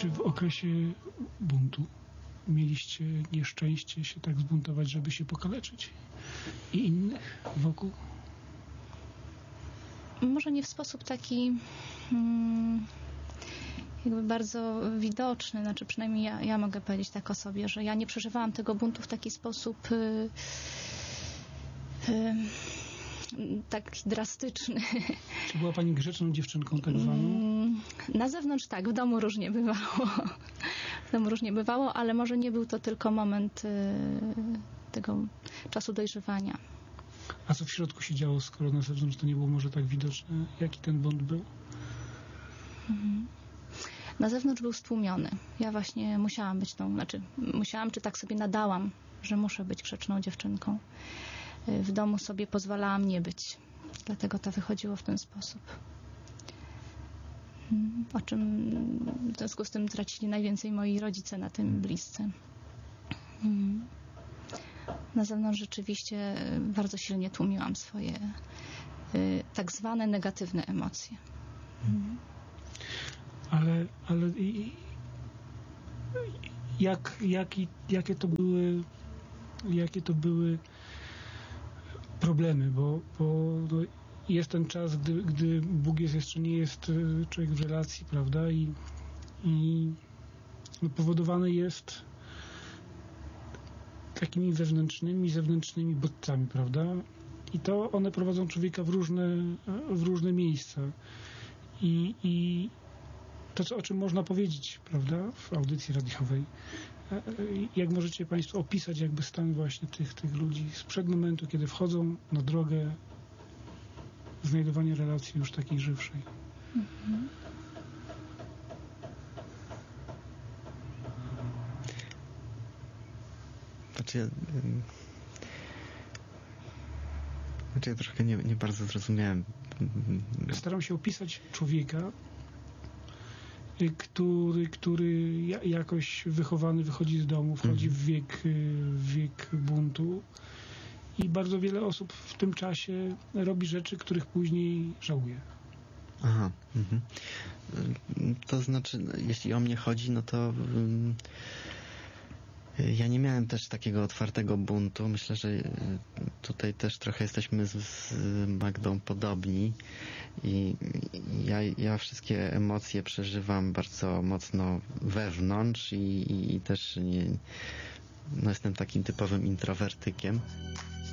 Czy w okresie buntu mieliście nieszczęście się tak zbuntować, żeby się pokaleczyć? I innych wokół? Może nie w sposób taki jakby bardzo widoczny, znaczy przynajmniej ja mogę powiedzieć tak o sobie, że ja nie przeżywałam tego buntu w taki sposób tak drastyczny. Czy była pani grzeczną dziewczynką tak zwaną? Na zewnątrz tak, w domu różnie bywało. W domu różnie bywało, ale może nie był to tylko moment tego czasu dojrzewania. A co w środku się działo, skoro na zewnątrz to nie było może tak widoczne? Jaki ten bunt był? Na zewnątrz był stłumiony. Ja właśnie musiałam być musiałam, czy tak sobie nadałam, że muszę być grzeczną dziewczynką. W domu sobie pozwalałam nie być. Dlatego to wychodziło w ten sposób. O czym w związku z tym tracili najwięcej moi rodzice na tym bliscy. Na zewnątrz rzeczywiście bardzo silnie tłumiłam swoje tak zwane negatywne emocje. Ale jakie to były problemy, bo jest ten czas, gdy Bóg jeszcze nie jest człowiek w relacji, prawda? I powodowany jest takimi wewnętrznymi, zewnętrznymi bodźcami, prawda? I to one prowadzą człowieka w różne miejsca. I to, o czym można powiedzieć, prawda, w audycji radiowej. Jak możecie Państwo opisać jakby stan właśnie tych ludzi sprzed momentu, kiedy wchodzą na drogę znajdowania relacji już takiej żywszej? Ja troszkę nie bardzo zrozumiałem. Staram się opisać człowieka, który jakoś wychowany wychodzi z domu, wchodzi w wiek buntu i bardzo wiele osób w tym czasie robi rzeczy, których później żałuje. Aha. To znaczy, jeśli o mnie chodzi, no to ja nie miałem też takiego otwartego buntu. Myślę, że tutaj też trochę jesteśmy z Magdą podobni i ja wszystkie emocje przeżywam bardzo mocno wewnątrz i też jestem takim typowym introwertykiem.